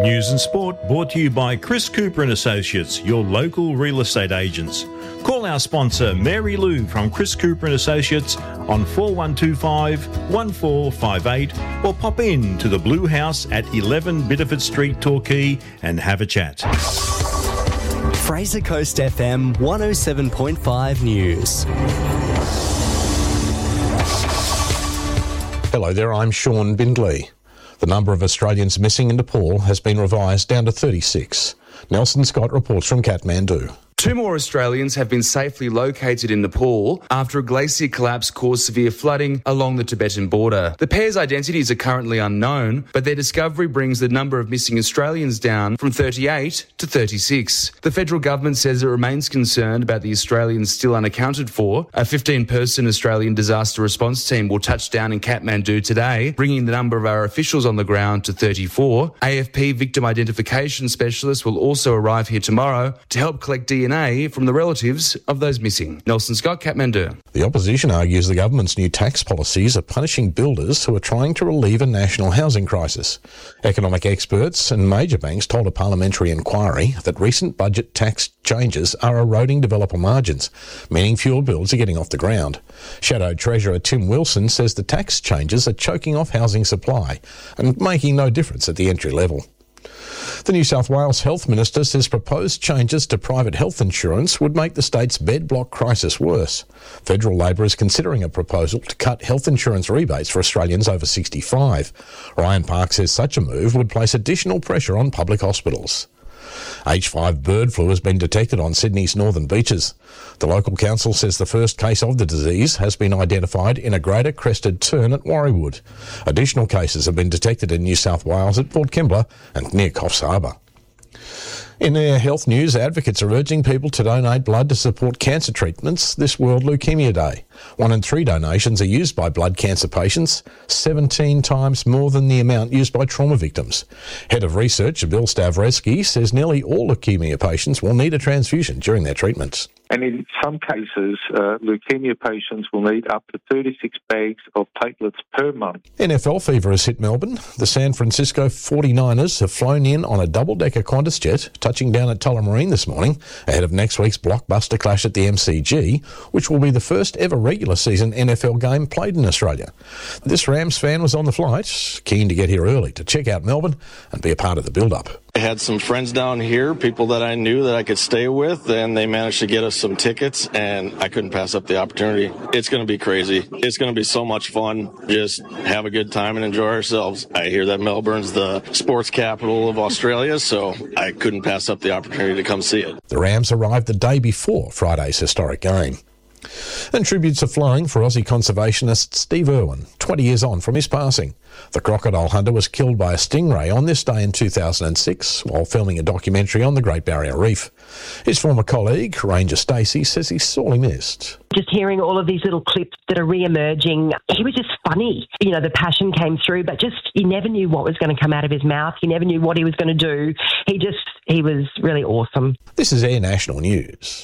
News and sport brought to you by Chris Cooper and Associates, your local real estate agents. Call our sponsor Mary Lou from Chris Cooper and Associates on 4125 1458 or pop in to the Blue House at 11 Biddeford Street, Torquay and have a chat. Fraser Coast FM 107.5 News. Hello there, I'm Sean Bindley. The number of Australians missing in Nepal has been revised down to 36. Nelson Scott reports from Kathmandu. 2 more Australians have been safely located in Nepal after a glacier collapse caused severe flooding along the Tibetan border. The pair's identities are currently unknown, but their discovery brings the number of missing Australians down from 38 to 36. The federal government says it remains concerned about the Australians still unaccounted for. A 15-person Australian disaster response team will touch down in Kathmandu today, bringing the number of our officials on the ground to 34. AFP victim identification specialists will also arrive here tomorrow to help collect DNA from the relatives of those missing. Nelson Scott, Kathmandu. The opposition argues the government's new tax policies are punishing builders who are trying to relieve a national housing crisis. Economic experts and major banks told a parliamentary inquiry that recent budget tax changes are eroding developer margins, meaning fewer builds are getting off the ground. Shadow Treasurer Tim Wilson says the tax changes are choking off housing supply and making no difference at the entry level. The New South Wales Health Minister says proposed changes to private health insurance would make the state's bed block crisis worse. Federal Labor is considering a proposal to cut health insurance rebates for Australians over 65. Ryan Park says such a move would place additional pressure on public hospitals. H5 bird flu has been detected on Sydney's northern beaches. The local council says the first case of the disease has been identified in a greater crested tern at Warriewood. Additional cases have been detected in New South Wales at Port Kembla and near Coffs Harbour. In their health news, advocates are urging people to donate blood to support cancer treatments this World Leukaemia Day. 1 in 3 donations are used by blood cancer patients, 17 times more than the amount used by trauma victims. Head of Research, Bill Stavreski, says nearly all leukaemia patients will need a transfusion during their treatments. And in some cases, leukemia patients will need up to 36 bags of platelets per month. NFL fever has hit Melbourne. The San Francisco 49ers have flown in on a double-decker Qantas jet, touching down at Tullamarine this morning, ahead of next week's blockbuster clash at the MCG, which will be the first ever regular season NFL game played in Australia. This Rams fan was on the flight, keen to get here early to check out Melbourne and be a part of the build-up. I had some friends down here, people that I knew that I could stay with, and they managed to get us some tickets, and I couldn't pass up the opportunity. It's going to be crazy. It's going to be so much fun. Just have a good time and enjoy ourselves. I hear that Melbourne's the sports capital of Australia, so I couldn't pass up the opportunity to come see it. The Rams arrived the day before Friday's historic game. And tributes are flowing for Aussie conservationist Steve Irwin, 20 years on from his passing. The crocodile hunter was killed by a stingray on this day in 2006 while filming a documentary on the Great Barrier Reef. His former colleague, Ranger Stacey, says he's sorely missed. Just hearing all of these little clips that are re-emerging, he was just funny. You know, the passion came through, but just you never knew what was going to come out of his mouth. You never knew what he was going to do. He was really awesome. This is Air National News.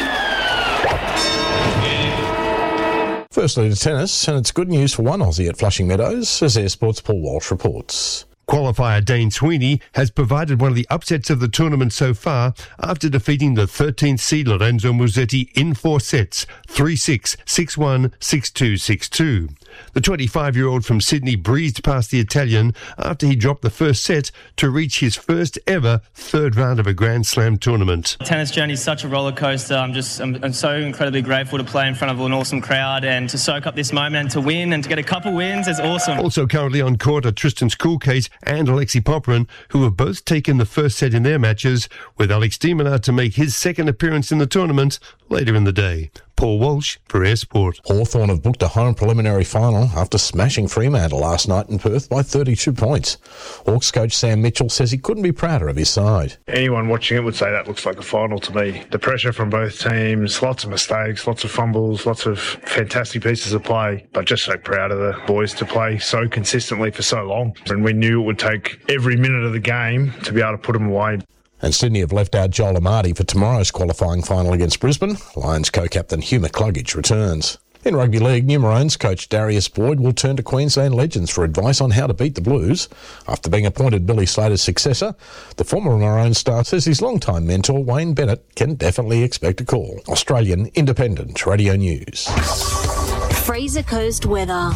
Firstly to tennis, and it's good news for one Aussie at Flushing Meadows, as Air Sports' Paul Walsh reports. Qualifier Dane Sweeney has provided one of the upsets of the tournament so far after defeating the 13th seed Lorenzo Musetti in 4 sets, 3-6, 6-1, 6-2, 6-2. The 25-year-old from Sydney breezed past the Italian after he dropped the first set to reach his first ever third round of a Grand Slam tournament. Tennis journey is such a roller coaster. I'm so incredibly grateful to play in front of an awesome crowd and to soak up this moment and to win and to get a couple wins is awesome. Also currently on court are Tristan Skulcase and Alexei Popyrin, who have both taken the first set in their matches, with Alex de Minaur to make his second appearance in the tournament later in the day. Paul Walsh for Air Sport. Hawthorn have booked a home preliminary final after smashing Fremantle last night in Perth by 32 points. Hawks coach Sam Mitchell says he couldn't be prouder of his side. Anyone watching it would say that looks like a final to me. The pressure from both teams, lots of mistakes, lots of fumbles, lots of fantastic pieces of play, but just so proud of the boys to play so consistently for so long. And we knew it would take every minute of the game to be able to put them away. And Sydney have left out Joel Amartey for tomorrow's qualifying final against Brisbane. Lions co-captain Hugh McCluggage returns. In rugby league, New Maroons coach Darius Boyd will turn to Queensland Legends for advice on how to beat the Blues. After being appointed Billy Slater's successor, the former Maroons star says his longtime mentor Wayne Bennett can definitely expect a call. Australian Independent Radio News. Fraser Coast weather.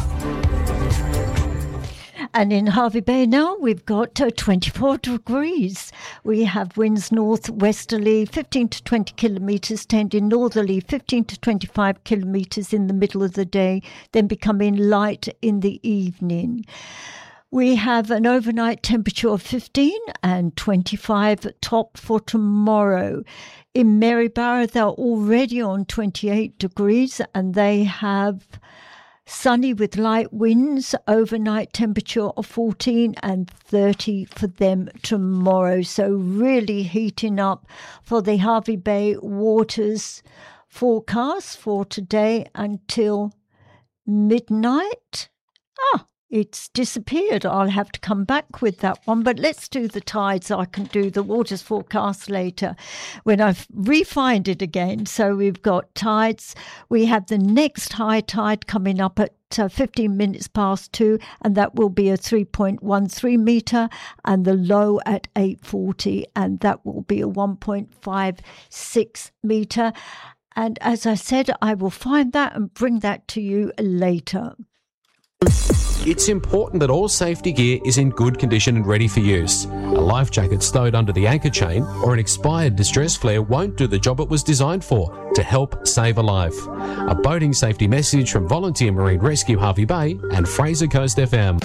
And in Hervey Bay now, we've got 24 degrees. We have winds northwesterly, 15 to 20 kilometres, tending northerly, 15 to 25 kilometres in the middle of the day, then becoming light in the evening. We have an overnight temperature of 15 and 25 top for tomorrow. In Maryborough, they're already on 28 degrees and they have sunny with light winds, overnight temperature of 14 and 30 for them tomorrow. So really heating up for the Hervey Bay waters forecast for today until midnight. It's disappeared. I'll have to come back with that one. But let's do the tides. I can do the waters forecast later when I've refined it again. So we've got tides. We have the next high tide coming up at 15 minutes past 2, and that will be a 3.13 metre, and the low at 8:40, and that will be a 1.56 metre. And as I said, I will find that and bring that to you later. It's important that all safety gear is in good condition and ready for use. A life jacket stowed under the anchor chain or an expired distress flare won't do the job it was designed for, to help save a life. A boating safety message from Volunteer Marine Rescue Hervey Bay and Fraser Coast FM.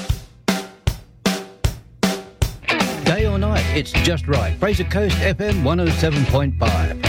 Day or night, it's just right. Fraser Coast FM 107.5.